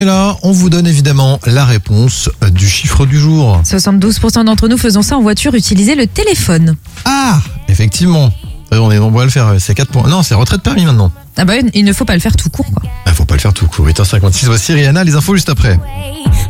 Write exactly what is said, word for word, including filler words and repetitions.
Et là, on vous donne évidemment la réponse du chiffre du jour. soixante-douze pour cent d'entre nous faisons ça en voiture, utiliser le téléphone. Ah, effectivement. On est nombreux à le faire, c'est quatre points. Non, c'est retrait de permis maintenant. Ah bah il ne faut pas le faire tout court quoi. Il faut pas le faire tout court. huit heures cinquante-six, voici Rihanna, les infos juste après.